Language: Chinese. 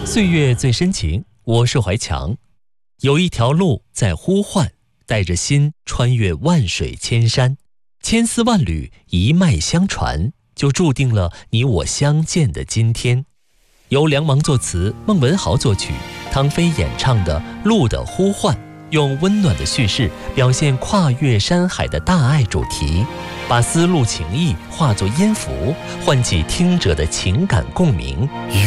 岁月最深情，我是怀强。有一条路在呼唤，带着心穿越万水千山，千丝万缕一脉相传，就注定了你我相见的今天。由梁芒作词，孟文豪作曲，汤菲演唱的《路的呼唤》，用温暖的叙事表现跨越山海的大爱主题，把丝路情意化作音符，唤起听者的情感共鸣。